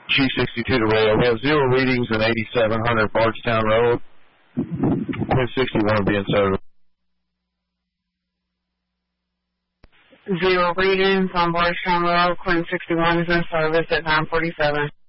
G62 to rail. We have 0 readings in 8700 Bardstown Road. Quinn 61 being serviced. 0 readings on Bardstown Road. Quinn 61 is in service at 947.